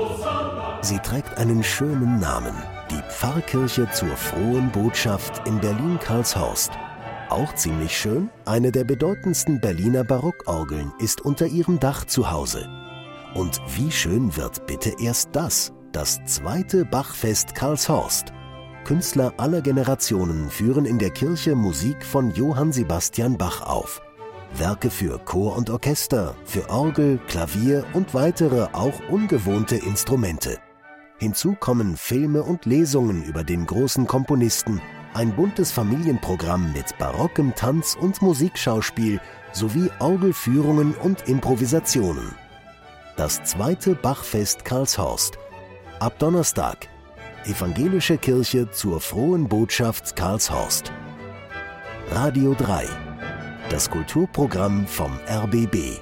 Sie trägt einen schönen Namen, die Pfarrkirche zur Frohen Botschaft in Berlin-Karlshorst. Auch ziemlich schön, eine der bedeutendsten Berliner Barockorgeln ist unter ihrem Dach zu Hause. Und wie schön wird bitte erst das zweite Bachfest Karlshorst. Künstler aller Generationen führen in der Kirche Musik von Johann Sebastian Bach auf. Werke für Chor und Orchester, für Orgel, Klavier und weitere auch ungewohnte Instrumente. Hinzu kommen Filme und Lesungen über den großen Komponisten, ein buntes Familienprogramm mit barockem Tanz- und Musikschauspiel sowie Orgelführungen und Improvisationen. Das zweite Bachfest Karlshorst. Ab Donnerstag. Evangelische Kirche zur Frohen Botschaft Karlshorst. Radio 3. Das Kulturprogramm vom RBB.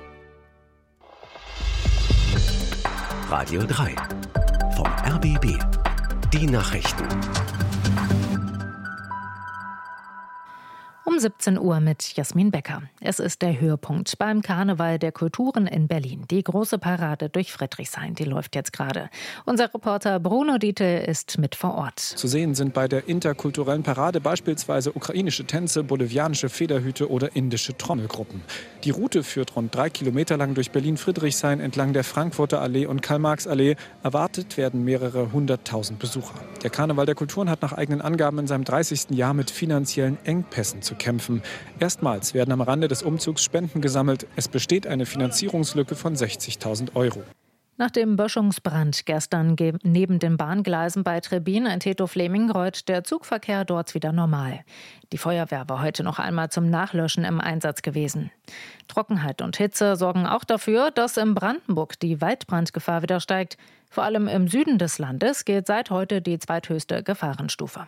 Radio 3 vom RBB. Die Nachrichten. Um 17 Uhr mit Jasmin Becker. Es ist der Höhepunkt beim Karneval der Kulturen in Berlin. Die große Parade durch Friedrichshain, die läuft jetzt gerade. Unser Reporter Bruno Dietl ist mit vor Ort. Zu sehen sind bei der interkulturellen Parade beispielsweise ukrainische Tänze, bolivianische Federhüte oder indische Trommelgruppen. Die Route führt rund 3 Kilometer lang durch Berlin-Friedrichshain entlang der Frankfurter Allee und Karl-Marx-Allee. Erwartet werden mehrere 100.000 Besucher. Der Karneval der Kulturen hat nach eigenen Angaben in seinem 30. Jahr mit finanziellen Engpässen zu kämpfen. Erstmals werden am Rande des Umzugs Spenden gesammelt. Es besteht eine Finanzierungslücke von 60.000 Euro. Nach dem Böschungsbrand gestern neben den Bahngleisen bei Trebin in Teto-Fleming-Reuth der Zugverkehr dort wieder normal. Die Feuerwehr war heute noch einmal zum Nachlöschen im Einsatz gewesen. Trockenheit und Hitze sorgen auch dafür, dass in Brandenburg die Waldbrandgefahr wieder steigt. Vor allem im Süden des Landes gilt seit heute die zweithöchste Gefahrenstufe.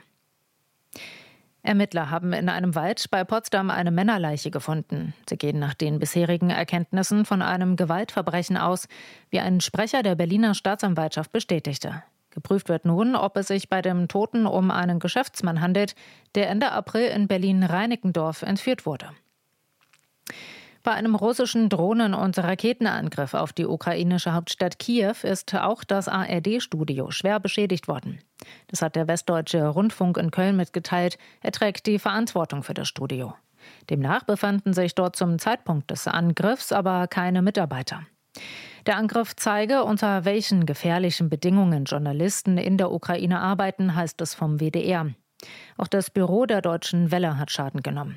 Ermittler haben in einem Wald bei Potsdam eine Männerleiche gefunden. Sie gehen nach den bisherigen Erkenntnissen von einem Gewaltverbrechen aus, wie ein Sprecher der Berliner Staatsanwaltschaft bestätigte. Geprüft wird nun, ob es sich bei dem Toten um einen Geschäftsmann handelt, der Ende April in Berlin-Reinickendorf entführt wurde. Bei einem russischen Drohnen- und Raketenangriff auf die ukrainische Hauptstadt Kiew ist auch das ARD-Studio schwer beschädigt worden. Das hat der Westdeutsche Rundfunk in Köln mitgeteilt. Er trägt die Verantwortung für das Studio. Demnach befanden sich dort zum Zeitpunkt des Angriffs aber keine Mitarbeiter. Der Angriff zeige, unter welchen gefährlichen Bedingungen Journalisten in der Ukraine arbeiten, heißt es vom WDR. Auch das Büro der Deutschen Welle hat Schaden genommen.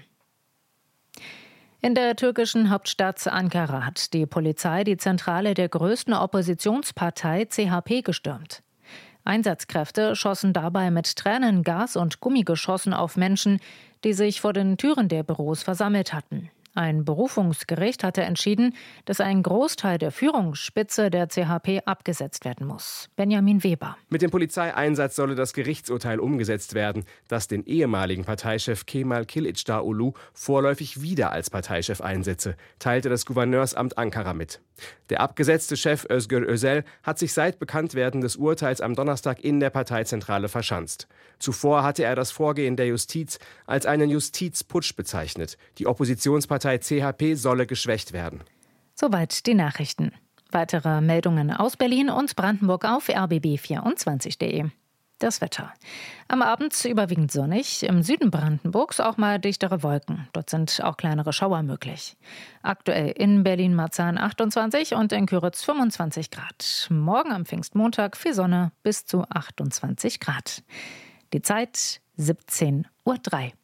In der türkischen Hauptstadt Ankara hat die Polizei die Zentrale der größten Oppositionspartei CHP gestürmt. Einsatzkräfte schossen dabei mit Tränengas und Gummigeschossen auf Menschen, die sich vor den Türen der Büros versammelt hatten. Ein Berufungsgericht hatte entschieden, dass ein Großteil der Führungsspitze der CHP abgesetzt werden muss. Benjamin Weber. Mit dem Polizeieinsatz solle das Gerichtsurteil umgesetzt werden, das den ehemaligen Parteichef Kemal Kılıçdaroğlu vorläufig wieder als Parteichef einsetze, teilte das Gouverneursamt Ankara mit. Der abgesetzte Chef Özgür Özel hat sich seit Bekanntwerden des Urteils am Donnerstag in der Parteizentrale verschanzt. Zuvor hatte er das Vorgehen der Justiz als einen Justizputsch bezeichnet. Die Oppositionspartei CHP solle geschwächt werden. Soweit die Nachrichten. Weitere Meldungen aus Berlin und Brandenburg auf rbb24.de. Das Wetter. Am Abend überwiegend sonnig, im Süden Brandenburgs auch mal dichtere Wolken. Dort sind auch kleinere Schauer möglich. Aktuell in Berlin-Marzahn 28 und in Kyritz 25 Grad. Morgen am Pfingstmontag viel Sonne bis zu 28 Grad. Die Zeit 17:03 Uhr.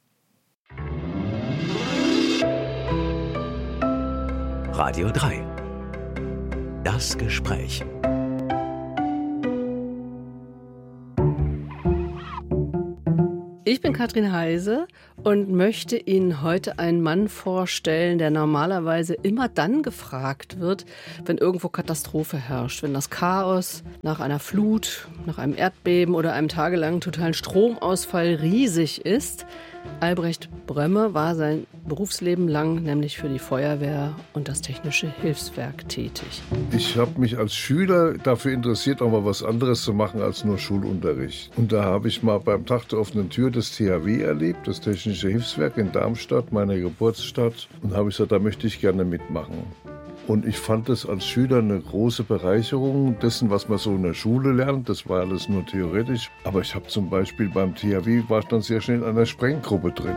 Radio 3. Das Gespräch. Ich bin Katrin Heise und möchte Ihnen heute einen Mann vorstellen, der normalerweise immer dann gefragt wird, wenn irgendwo Katastrophe herrscht. Wenn das Chaos nach einer Flut, nach einem Erdbeben oder einem tagelangen totalen Stromausfall riesig ist. Albrecht Brömme war sein Berufsleben lang nämlich für die Feuerwehr und das Technische Hilfswerk tätig. Ich habe mich als Schüler dafür interessiert, auch mal was anderes zu machen als nur Schulunterricht. Und da habe ich mal beim Tag der offenen Tür das THW erlebt, das Technische Hilfswerk in Darmstadt, meiner Geburtsstadt. Und habe ich gesagt, da möchte ich gerne mitmachen. Und ich fand das als Schüler eine große Bereicherung dessen, was man so in der Schule lernt. Das war alles nur theoretisch. Aber ich habe zum Beispiel beim THW, war ich dann sehr schnell in einer Sprenggruppe drin.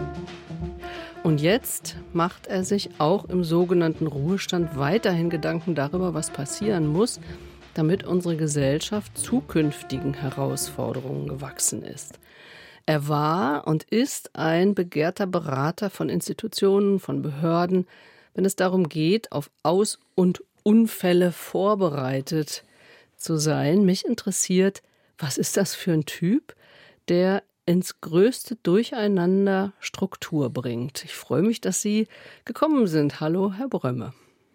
Und jetzt macht er sich auch im sogenannten Ruhestand weiterhin Gedanken darüber, was passieren muss, damit unsere Gesellschaft zukünftigen Herausforderungen gewachsen ist. Er war und ist ein begehrter Berater von Institutionen, von Behörden, wenn es darum geht, auf Aus- und Unfälle vorbereitet zu sein. Mich interessiert, was ist das für ein Typ, der ins größte Durcheinander Struktur bringt. Ich freue mich, dass Sie gekommen sind. Hallo, Herr Brömme.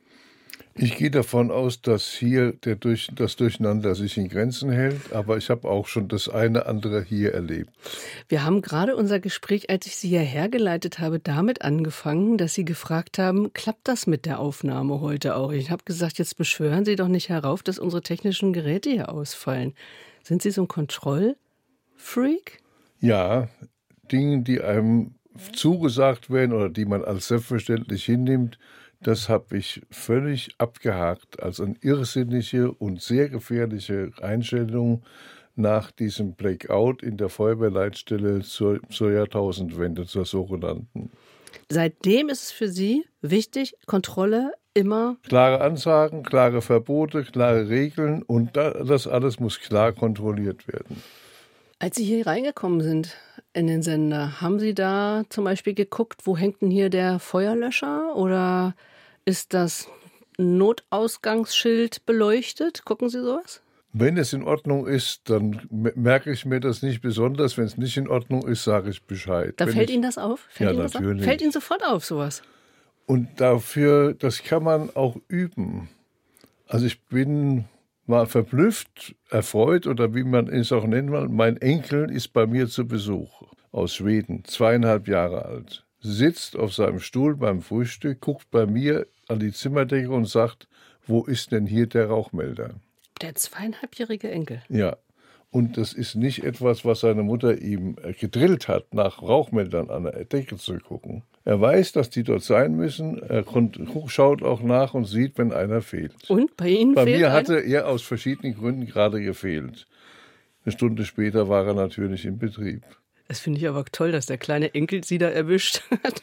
Ich gehe davon aus, dass hier das Durcheinander sich in Grenzen hält, aber ich habe auch schon das eine andere hier erlebt. Wir haben gerade unser Gespräch, als ich Sie hierher geleitet habe, damit angefangen, dass Sie gefragt haben, klappt das mit der Aufnahme heute auch? Ich habe gesagt, jetzt beschwören Sie doch nicht herauf, dass unsere technischen Geräte hier ausfallen. Sind Sie so ein Kontrollfreak? Ja, Dinge, die einem zugesagt werden oder die man als selbstverständlich hinnimmt, das habe ich völlig abgehakt als eine irrsinnige und sehr gefährliche Einstellung nach diesem Blackout in der Feuerwehrleitstelle zur Jahrtausendwende, zur sogenannten. Seitdem ist es für Sie wichtig, Kontrolle immer? Klare Ansagen, klare Verbote, klare Regeln und das alles muss klar kontrolliert werden. Als Sie hier reingekommen sind in den Sender, haben Sie da zum Beispiel geguckt, wo hängt denn hier der Feuerlöscher oder ist das Notausgangsschild beleuchtet? Gucken Sie sowas? Wenn es in Ordnung ist, dann merke ich mir das nicht besonders. Wenn es nicht in Ordnung ist, sage ich Bescheid. Fällt Ihnen das auf? Natürlich. Fällt Ihnen sofort auf, sowas? Und dafür, das kann man auch üben. Also ich bin mal verblüfft, erfreut oder wie man es auch nennt. Mein Enkel ist bei mir zu Besuch aus Schweden, 2,5 Jahre alt. Sitzt auf seinem Stuhl beim Frühstück, guckt bei mir an die Zimmerdecke und sagt, wo ist denn hier der Rauchmelder? Der 2,5-jährige Enkel? Ja, und das ist nicht etwas, was seine Mutter ihm gedrillt hat, nach Rauchmeldern an der Decke zu gucken. Er weiß, dass die dort sein müssen, er schaut auch nach und sieht, wenn einer fehlt. Und bei Ihnen Bei fehlt mir einer? hatte er aus verschiedenen Gründen gerade gefehlt. Eine Stunde später war er natürlich in Betrieb. Das finde ich aber toll, dass der kleine Enkel Sie da erwischt hat.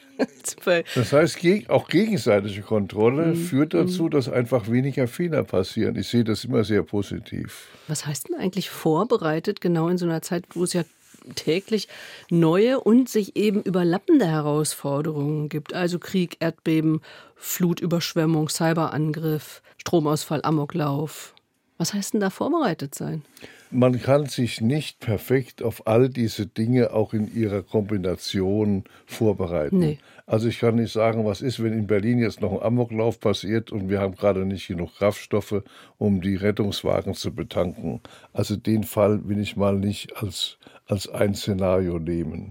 Das heißt, auch gegenseitige Kontrolle führt dazu, dass einfach weniger Fehler passieren. Ich sehe das immer sehr positiv. Was heißt denn eigentlich vorbereitet, genau in so einer Zeit, wo es ja täglich neue und sich eben überlappende Herausforderungen gibt? Also Krieg, Erdbeben, Flutüberschwemmung, Cyberangriff, Stromausfall, Amoklauf. Was heißt denn da vorbereitet sein? Man kann sich nicht perfekt auf all diese Dinge auch in ihrer Kombination vorbereiten. Nee. Also ich kann nicht sagen, was ist, wenn in Berlin jetzt noch ein Amoklauf passiert und wir haben gerade nicht genug Kraftstoffe, um die Rettungswagen zu betanken. Also den Fall will ich mal nicht als ein Szenario nehmen.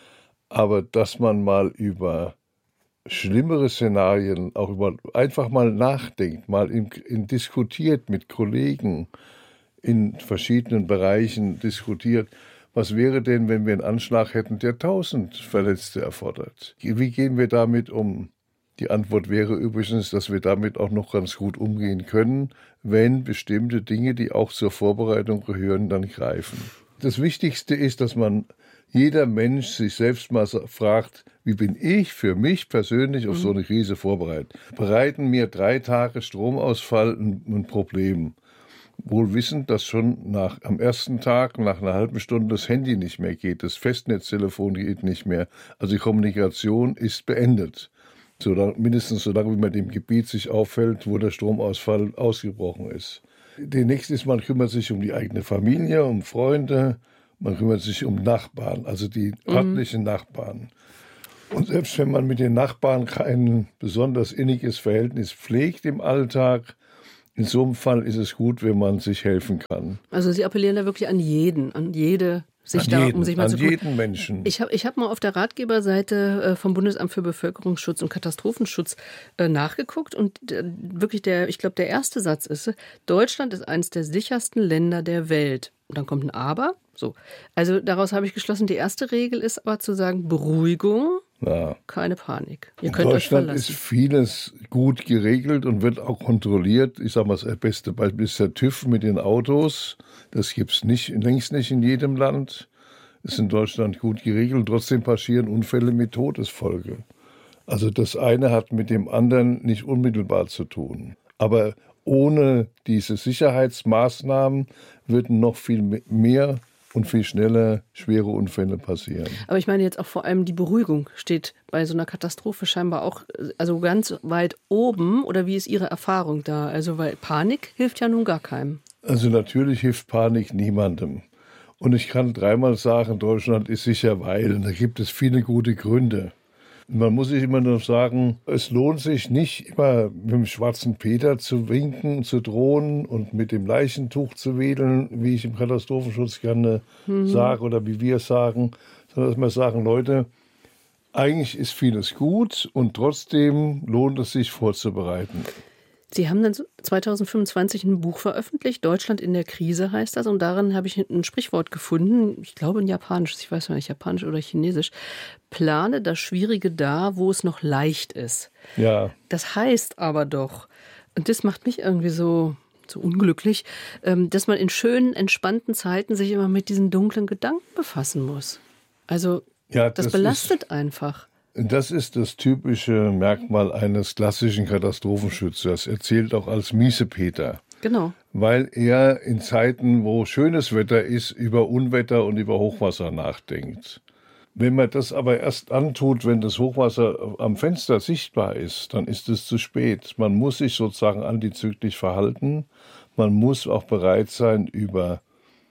Aber dass man mal über schlimmere Szenarien auch einfach mal nachdenkt, mal diskutiert mit Kollegen, in verschiedenen Bereichen diskutiert, was wäre denn, wenn wir einen Anschlag hätten, der 1000 Verletzte erfordert? Wie gehen wir damit um? Die Antwort wäre übrigens, dass wir damit auch noch ganz gut umgehen können, wenn bestimmte Dinge, die auch zur Vorbereitung gehören, dann greifen. Das Wichtigste ist, dass jeder Mensch sich selbst mal fragt, wie bin ich für mich persönlich auf so eine Krise vorbereitet? Bereiten mir 3 Tage Stromausfall ein Problem? Wohl wissend, dass schon am ersten Tag, nach einer halben Stunde, das Handy nicht mehr geht, das Festnetztelefon geht nicht mehr. Also die Kommunikation ist beendet. Mindestens so lange, wie man dem Gebiet sich aufhält, wo der Stromausfall ausgebrochen ist. Der nächste ist, man kümmert sich um die eigene Familie, um Freunde, man kümmert sich um Nachbarn, also die örtlichen Nachbarn. Und selbst wenn man mit den Nachbarn kein besonders inniges Verhältnis pflegt im Alltag, in so einem Fall ist es gut, wenn man sich helfen kann. Also Sie appellieren da wirklich an jeden, an jede, sich da um sich mal zu kümmern. An jeden Menschen. Ich hab mal auf der Ratgeberseite vom Bundesamt für Bevölkerungsschutz und Katastrophenschutz nachgeguckt und wirklich ich glaube, der erste Satz ist, Deutschland ist eines der sichersten Länder der Welt. Und dann kommt ein Aber. So. Also daraus habe ich geschlossen, die erste Regel ist aber zu sagen, Beruhigung, Ja. Keine Panik. Ihr In könnt euch Deutschland verlassen. ist vieles gut geregelt und wird auch kontrolliert. Ich sage mal, das beste Beispiel ist der TÜV mit den Autos. Das gibt es längst nicht in jedem Land. Ist in Deutschland gut geregelt und trotzdem passieren Unfälle mit Todesfolge. Also das eine hat mit dem anderen nicht unmittelbar zu tun. Aber ohne diese Sicherheitsmaßnahmen würden noch viel mehr und viel schneller schwere Unfälle passieren. Aber ich meine jetzt auch vor allem die Beruhigung steht bei so einer Katastrophe scheinbar auch also ganz weit oben. Oder wie ist Ihre Erfahrung da? Also weil Panik hilft ja nun gar keinem. Also natürlich hilft Panik niemandem. Und ich kann dreimal sagen, Deutschland ist sicher, weil. Und da gibt es viele gute Gründe. Man muss sich immer nur sagen, es lohnt sich nicht immer mit dem schwarzen Peter zu winken, zu drohen und mit dem Leichentuch zu wedeln, wie ich im Katastrophenschutz gerne sage oder wie wir sagen, sondern dass wir sagen, Leute, eigentlich ist vieles gut und trotzdem lohnt es sich vorzubereiten. Sie haben dann 2025 ein Buch veröffentlicht, Deutschland in der Krise heißt das, und darin habe ich ein Sprichwort gefunden, ich glaube ein japanisches, ich weiß nicht, japanisch oder chinesisch, plane das Schwierige da, wo es noch leicht ist. Ja. Das heißt aber doch, und das macht mich irgendwie so unglücklich, dass man in schönen, entspannten Zeiten sich immer mit diesen dunklen Gedanken befassen muss. Also Ja, das belastet einfach. Das ist das typische Merkmal eines klassischen Katastrophenschützers. Er zählt auch als Miesepeter. Genau. Weil er in Zeiten, wo schönes Wetter ist, über Unwetter und über Hochwasser nachdenkt. Wenn man das aber erst antut, wenn das Hochwasser am Fenster sichtbar ist, dann ist es zu spät. Man muss sich sozusagen antizyklisch verhalten. Man muss auch bereit sein, über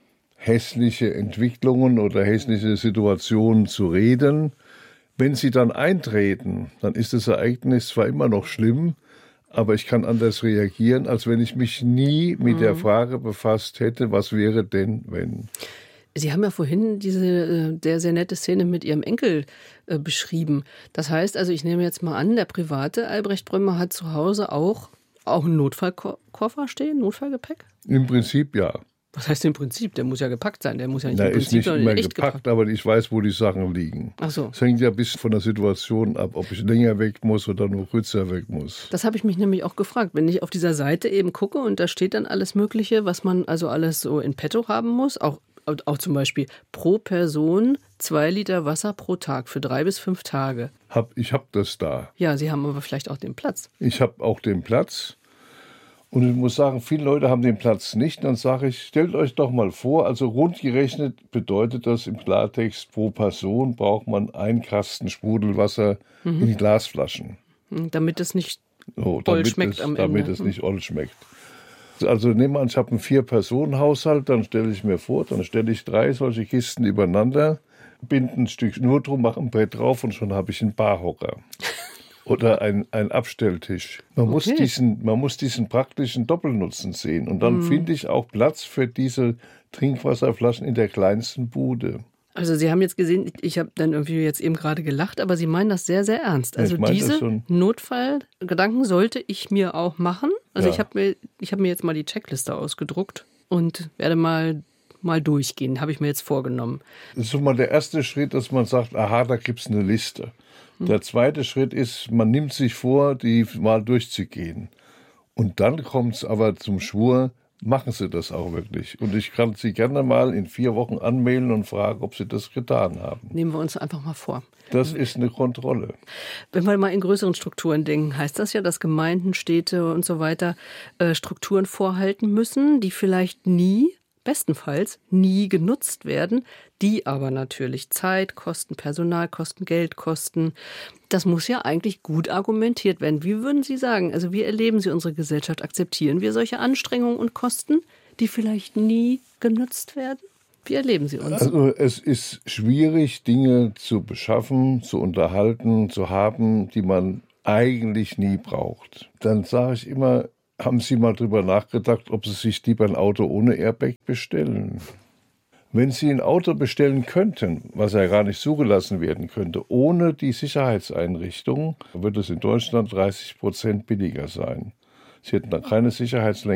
hässliche Entwicklungen oder hässliche Situationen zu reden. Wenn sie dann eintreten, dann ist das Ereignis zwar immer noch schlimm, aber ich kann anders reagieren, als wenn ich mich nie mit der Frage befasst hätte, was wäre denn, wenn. Sie haben ja vorhin diese sehr nette Szene mit Ihrem Enkel beschrieben. Das heißt, also ich nehme jetzt mal an, der private Albrecht Brömer hat zu Hause auch einen Notfallkoffer stehen, Notfallgepäck? Im Prinzip ja. Was heißt im Prinzip? Der muss ja gepackt sein. Der muss ja nicht Der im Prinzip, ist nicht sondern immer in echt gepackt, aber ich weiß, wo die Sachen liegen. Ach so. Es hängt ja bis von der Situation ab, ob ich länger weg muss oder nur kürzer weg muss. Das habe ich mich nämlich auch gefragt. Wenn ich auf dieser Seite eben gucke und da steht dann alles Mögliche, was man also alles so in petto haben muss, auch zum Beispiel pro Person 2 Liter Wasser pro Tag für 3 bis 5 Tage. Ich habe das da. Ja, Sie haben aber vielleicht auch den Platz. Ich habe auch den Platz. Und ich muss sagen, viele Leute haben den Platz nicht. Dann sage ich, stellt euch doch mal vor, also rund gerechnet bedeutet das im Klartext, pro Person braucht man 1 Kasten Sprudelwasser in Glasflaschen. Damit es nicht Damit schmeckt am Ende. Damit es nicht oll schmeckt. Also nehmen wir an, ich habe einen 4-Personen-Haushalt, dann stelle ich mir vor, dann stelle ich 3 solche Kisten übereinander, binde ein Stück Schnur drum, mache ein Brett drauf und schon habe ich einen Barhocker. Oder ein Abstelltisch. Man muss diesen praktischen Doppelnutzen sehen. Und dann finde ich auch Platz für diese Trinkwasserflaschen in der kleinsten Bude. Also Sie haben jetzt gesehen, ich habe dann irgendwie jetzt eben gerade gelacht, aber Sie meinen das sehr, sehr ernst. Also diese Notfallgedanken sollte ich mir auch machen. Also ich habe mir jetzt mal die Checkliste ausgedruckt und werde mal durchgehen, habe ich mir jetzt vorgenommen. Das ist schon mal der erste Schritt, dass man sagt, aha, da gibt es eine Liste. Der zweite Schritt ist, man nimmt sich vor, die mal durchzugehen. Und dann kommt es aber zum Schwur, machen Sie das auch wirklich. Und ich kann Sie gerne mal in 4 Wochen anmelden und fragen, ob Sie das getan haben. Nehmen wir uns einfach mal vor. Das ist eine Kontrolle. Wenn wir mal in größeren Strukturen denken, heißt das ja, dass Gemeinden, Städte und so weiter Strukturen vorhalten müssen, die vielleicht bestenfalls nie genutzt werden, die aber natürlich Zeit kosten, Personal kosten, Geld kosten. Das muss ja eigentlich gut argumentiert werden. Wie würden Sie sagen, also wie erleben Sie unsere Gesellschaft? Akzeptieren wir solche Anstrengungen und Kosten, die vielleicht nie genutzt werden? Wie erleben Sie uns? Also es ist schwierig, Dinge zu beschaffen, zu unterhalten, zu haben, die man eigentlich nie braucht. Dann sage ich immer, haben Sie mal drüber nachgedacht, ob Sie sich lieber ein Auto ohne Airbag bestellen? Wenn Sie ein Auto bestellen könnten, was ja gar nicht zugelassen werden könnte, ohne die Sicherheitseinrichtung, würde es in Deutschland 30% billiger sein. Sie hätten dann keine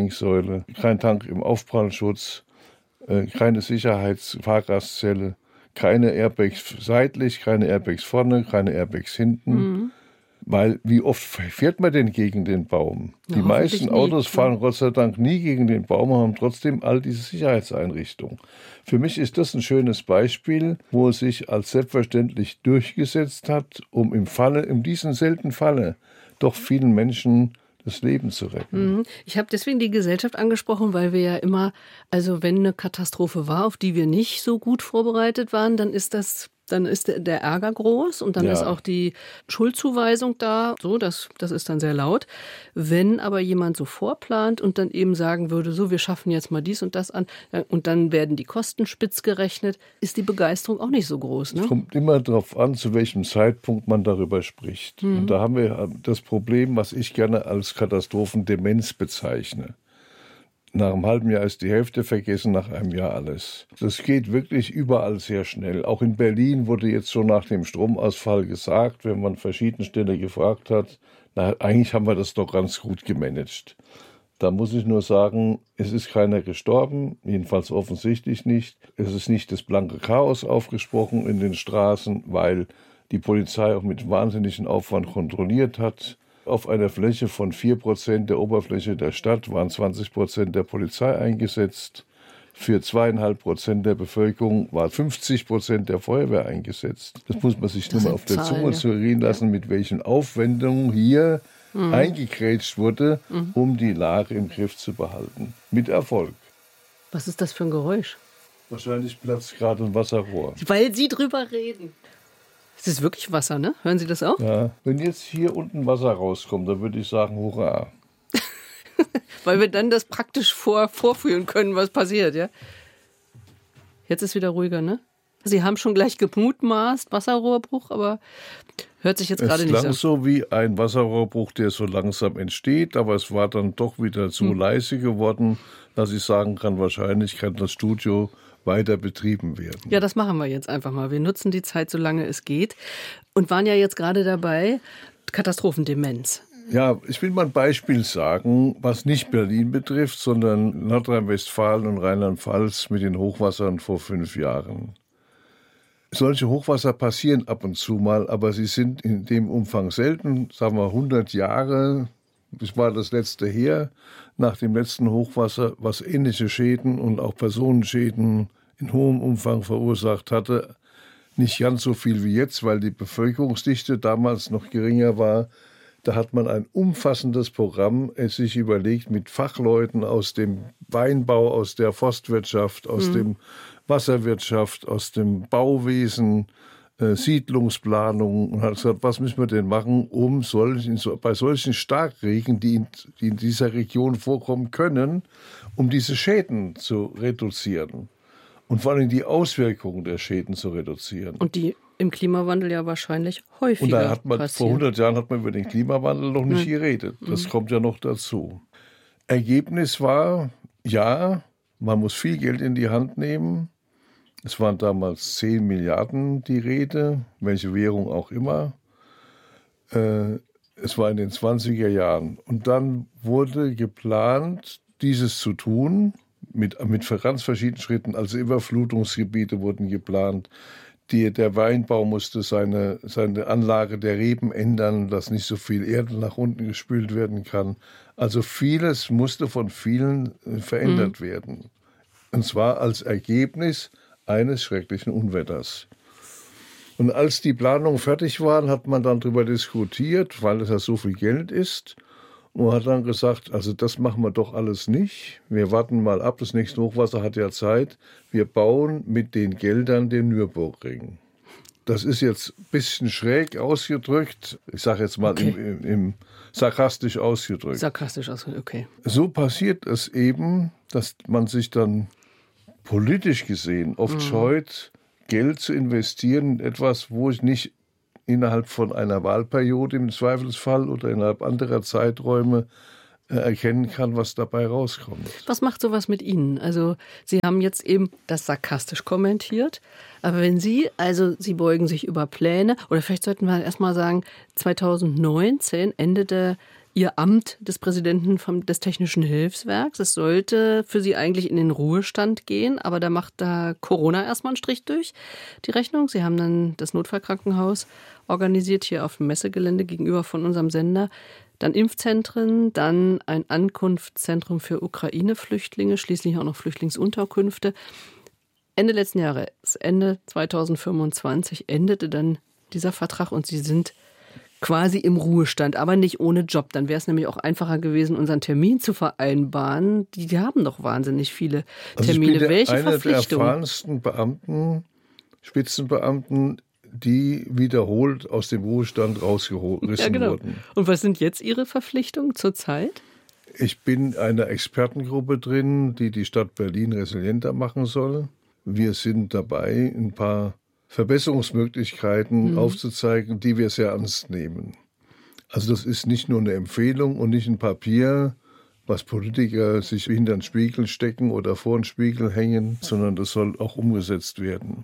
Sicherheitslenksäule, kein Tank im Aufprallschutz, keine Sicherheitsfahrgastzelle, Keine Airbags seitlich, keine Airbags vorne, keine Airbags hinten. Weil wie oft fährt man denn gegen den Baum? Ja, die meisten nie. Autos fahren Gott sei Dank nie gegen den Baum und haben trotzdem all diese Sicherheitseinrichtungen. Für mich ist das ein schönes Beispiel, wo es sich als selbstverständlich durchgesetzt hat, um in diesem seltenen Falle doch vielen Menschen das Leben zu retten. Ich habe deswegen die Gesellschaft angesprochen, weil wir ja immer, also wenn eine Katastrophe war, auf die wir nicht so gut vorbereitet waren, dann ist der Ärger groß und dann ist auch die Schuldzuweisung da. So, das ist dann sehr laut. Wenn aber jemand so vorplant und dann eben sagen würde, so, wir schaffen jetzt mal dies und das an und dann werden die Kosten spitz gerechnet, ist die Begeisterung auch nicht so groß. Ne? Es kommt immer darauf an, zu welchem Zeitpunkt man darüber spricht. Und da haben wir das Problem, was ich gerne als Katastrophendemenz bezeichne. Nach einem halben Jahr ist die Hälfte vergessen, nach einem Jahr alles. Das geht wirklich überall sehr schnell. Auch in Berlin wurde jetzt schon nach dem Stromausfall gesagt, wenn man verschiedene Stellen gefragt hat, na, eigentlich haben wir das doch ganz gut gemanagt. Da muss ich nur sagen, es ist keiner gestorben, jedenfalls offensichtlich nicht. Es ist nicht das blanke Chaos aufgesprochen in den Straßen, weil die Polizei auch mit wahnsinnigem Aufwand kontrolliert hat. Auf einer Fläche von 4% der Oberfläche der Stadt waren 20% der Polizei eingesetzt. Für 2,5% der Bevölkerung war 50% der Feuerwehr eingesetzt. Das muss man sich nur mal auf der Zunge zergehen lassen, mit welchen Aufwendungen hier eingekrätscht wurde, um die Lage im Griff zu behalten. Mit Erfolg. Was ist das für ein Geräusch? Wahrscheinlich platzt gerade ein Wasserrohr. Weil Sie drüber reden. Es ist wirklich Wasser, ne? Hören Sie das auch? Ja, wenn jetzt hier unten Wasser rauskommt, dann würde ich sagen, hurra. Weil wir dann das praktisch vorführen können, was passiert, ja? Jetzt ist wieder ruhiger, ne? Sie haben schon gleich gemutmaßt, Wasserrohrbruch, aber hört sich jetzt gerade nicht an. Es klang so wie ein Wasserrohrbruch, der so langsam entsteht, aber es war dann doch wieder zu leise geworden, dass ich sagen kann, wahrscheinlich kann das Studio weiter betrieben werden. Ja, das machen wir jetzt einfach mal. Wir nutzen die Zeit, solange es geht und waren ja jetzt gerade dabei, Katastrophendemenz. Ja, ich will mal ein Beispiel sagen, was nicht Berlin betrifft, sondern Nordrhein-Westfalen und Rheinland-Pfalz mit den Hochwassern vor 5 Jahren. Solche Hochwasser passieren ab und zu mal, aber sie sind in dem Umfang selten. Sagen wir 100 Jahre, das war das letzte her, nach dem letzten Hochwasser, was ähnliche Schäden und auch Personenschäden in hohem Umfang verursacht hatte. Nicht ganz so viel wie jetzt, weil die Bevölkerungsdichte damals noch geringer war. Da hat man ein umfassendes Programm sich überlegt mit Fachleuten aus dem Weinbau, aus der Forstwirtschaft, aus dem Wasserwirtschaft, aus dem Bauwesen, Siedlungsplanung und hat gesagt, was müssen wir denn machen, um bei solchen Starkregen, die in dieser Region vorkommen können, um diese Schäden zu reduzieren und vor allem die Auswirkungen der Schäden zu reduzieren. Und die im Klimawandel ja wahrscheinlich häufiger Und da hat man passieren. vor 100 Jahren hat man über den Klimawandel noch nicht geredet. Das kommt ja noch dazu. Ergebnis war, ja, man muss viel Geld in die Hand nehmen. Es waren damals 10 Milliarden die Rede, welche Währung auch immer. Es war in den 20er Jahren. Und dann wurde geplant, dieses zu tun, mit ganz verschiedenen Schritten. Also Überflutungsgebiete wurden geplant. Der Weinbau musste seine Anlage der Reben ändern, dass nicht so viel Erde nach unten gespült werden kann. Also vieles musste von vielen verändert werden. Und zwar als Ergebnis eines schrecklichen Unwetters. Und als die Planungen fertig waren, hat man dann darüber diskutiert, weil es ja so viel Geld ist. Und hat dann gesagt, also das machen wir doch alles nicht. Wir warten mal ab, das nächste Hochwasser hat ja Zeit. Wir bauen mit den Geldern den Nürburgring. Das ist jetzt ein bisschen schräg ausgedrückt. Ich sage jetzt mal im sarkastisch ausgedrückt. Sarkastisch ausgedrückt, okay. So passiert es eben, dass man sich dann politisch gesehen oft scheut, Geld zu investieren in etwas, wo ich nicht innerhalb von einer Wahlperiode im Zweifelsfall oder innerhalb anderer Zeiträume erkennen kann, was dabei rauskommt. Was macht sowas mit Ihnen? Also Sie haben jetzt eben das sarkastisch kommentiert, aber wenn Sie beugen sich über Pläne, oder vielleicht sollten wir erst mal sagen, 2019 endete Ihr Amt des Präsidenten des Technischen Hilfswerks. Es sollte für Sie eigentlich in den Ruhestand gehen, aber da macht da Corona erstmal einen Strich durch die Rechnung. Sie haben dann das Notfallkrankenhaus organisiert hier auf dem Messegelände gegenüber von unserem Sender. Dann Impfzentren, dann ein Ankunftszentrum für Ukraine-Flüchtlinge, schließlich auch noch Flüchtlingsunterkünfte. Ende letzten Jahres, Ende 2025, endete dann dieser Vertrag und Sie sind quasi im Ruhestand, aber nicht ohne Job. Dann wäre es nämlich auch einfacher gewesen, unseren Termin zu vereinbaren. Die haben doch wahnsinnig viele Termine. Also Welche einer Verpflichtung? Der erfahrensten Beamten, Spitzenbeamten, die wiederholt aus dem Ruhestand rausgerissen wurden. Und was sind jetzt Ihre Verpflichtungen zurzeit? Ich bin in einer Expertengruppe drin, die die Stadt Berlin resilienter machen soll. Wir sind dabei, ein paar Verbesserungsmöglichkeiten aufzuzeigen, die wir sehr ernst nehmen. Also das ist nicht nur eine Empfehlung und nicht ein Papier, was Politiker sich hinter den Spiegel stecken oder vor den Spiegel hängen, sondern das soll auch umgesetzt werden.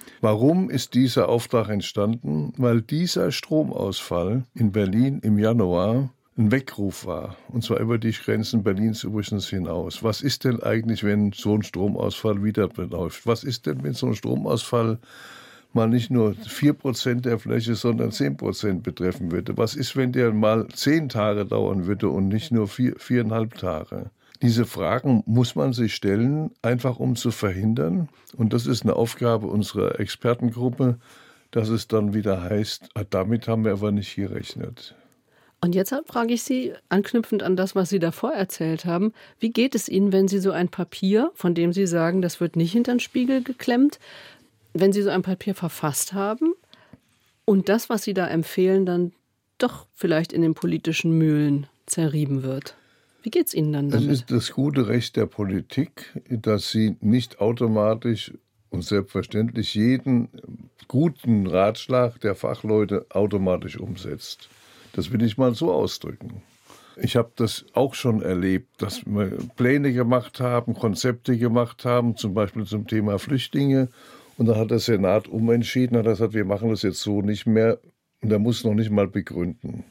Warum ist dieser Auftrag entstanden? Weil dieser Stromausfall in Berlin im Januar ein Weckruf war, und zwar über die Grenzen Berlins übrigens hinaus. Was ist denn eigentlich, wenn so ein Stromausfall wieder beläuft? Was ist denn, wenn so ein Stromausfall mal nicht nur 4% der Fläche, sondern 10% betreffen würde? Was ist, wenn der mal 10 Tage dauern würde und nicht nur 4,5 Tage? Diese Fragen muss man sich stellen, einfach um zu verhindern. Und das ist eine Aufgabe unserer Expertengruppe, dass es dann wieder heißt, damit haben wir aber nicht gerechnet. Und jetzt frage ich Sie, anknüpfend an das, was Sie davor erzählt haben, wie geht es Ihnen, wenn Sie so ein Papier, von dem Sie sagen, das wird nicht hinter den Spiegel geklemmt, wenn Sie so ein Papier verfasst haben und das, was Sie da empfehlen, dann doch vielleicht in den politischen Mühlen zerrieben wird? Wie geht es Ihnen dann damit? Es ist das gute Recht der Politik, dass sie nicht automatisch und selbstverständlich jeden guten Ratschlag der Fachleute automatisch umsetzt. Das will ich mal so ausdrücken. Ich habe das auch schon erlebt, dass wir Pläne gemacht haben, Konzepte gemacht haben, zum Beispiel zum Thema Flüchtlinge. Und dann hat der Senat umentschieden, hat gesagt, wir machen das jetzt so nicht mehr. Und er muss noch nicht mal begründen.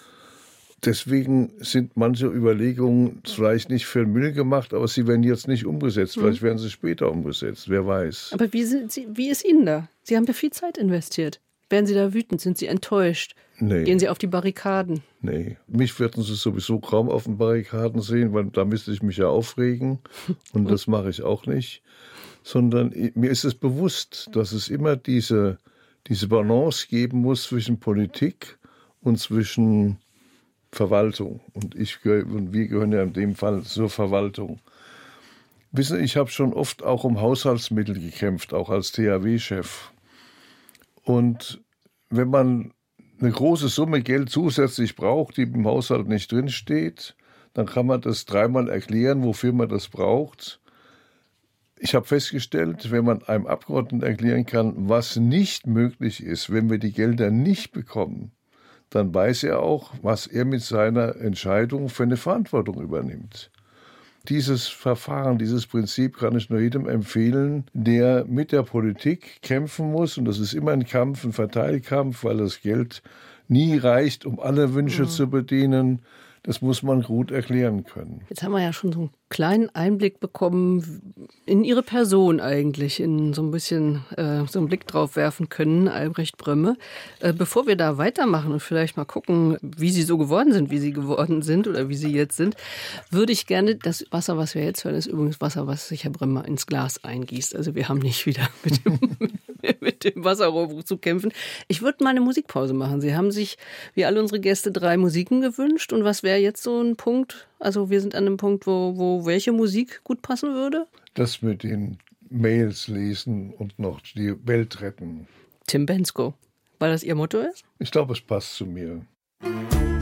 Deswegen sind manche Überlegungen vielleicht nicht für den Müll gemacht, aber sie werden jetzt nicht umgesetzt. Vielleicht werden sie später umgesetzt, wer weiß. Aber wie ist Ihnen da? Sie haben ja viel Zeit investiert. Werden Sie da wütend? Sind Sie enttäuscht? Nee. Gehen Sie auf die Barrikaden? Nee, mich würden Sie sowieso kaum auf den Barrikaden sehen, weil da müsste ich mich ja aufregen. Und das mache ich auch nicht. Sondern mir ist es bewusst, dass es immer diese Balance geben muss zwischen Politik und zwischen Verwaltung. Und wir gehören ja in dem Fall zur Verwaltung. Wissen Sie, ich habe schon oft auch um Haushaltsmittel gekämpft, auch als THW-Chef. Und wenn man eine große Summe Geld zusätzlich braucht, die im Haushalt nicht drinsteht, dann kann man das dreimal erklären, wofür man das braucht. Ich habe festgestellt, wenn man einem Abgeordneten erklären kann, was nicht möglich ist, wenn wir die Gelder nicht bekommen, dann weiß er auch, was er mit seiner Entscheidung für eine Verantwortung übernimmt. Dieses Verfahren, dieses Prinzip kann ich nur jedem empfehlen, der mit der Politik kämpfen muss. Und das ist immer ein Kampf, ein Verteilkampf, weil das Geld nie reicht, um alle Wünsche zu bedienen. Das muss man gut erklären können. Jetzt haben wir ja schon so einen kleinen Einblick bekommen in Ihre Person eigentlich, in so ein bisschen so einen Blick drauf werfen können, Albrecht Brömme. Bevor wir da weitermachen und vielleicht mal gucken, wie Sie so geworden sind, wie Sie geworden sind oder wie Sie jetzt sind, würde ich gerne, das Wasser, was wir jetzt hören, ist übrigens Wasser, was sich Herr Brömme ins Glas eingießt. Also wir haben nicht wieder mit dem Wasserrohr zu kämpfen. Ich würde mal eine Musikpause machen. Sie haben sich, wie alle unsere Gäste, 3 Musiken gewünscht. Und was wäre jetzt so ein Punkt? Also wir sind an einem Punkt, wo welche Musik gut passen würde? Das mit den Mails lesen und noch die Welt retten. Tim Bendzko. Weil das Ihr Motto ist? Ich glaube, es passt zu mir.